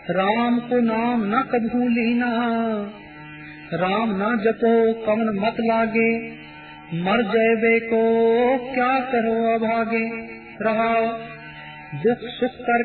राम को नाम न कभू लीना, राम न जपो कवन मत लागे, मर जयबे को क्या करो अभागे। रहा दुख सुख कर